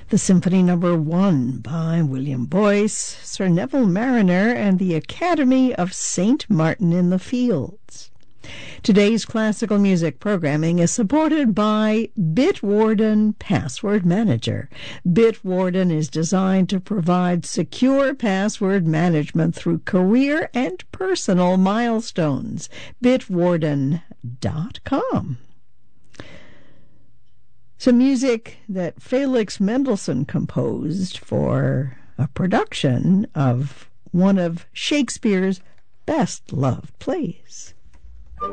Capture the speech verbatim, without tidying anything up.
The Symphony Number One by William Boyce, Sir Neville Marriner, and the Academy of Saint Martin in the Fields. Today's classical music programming is supported by Bitwarden Password Manager. Bitwarden is designed to provide secure password management through career and personal milestones. Bitwarden dot com. Some music that Felix Mendelssohn composed for a production of one of Shakespeare's best-loved plays.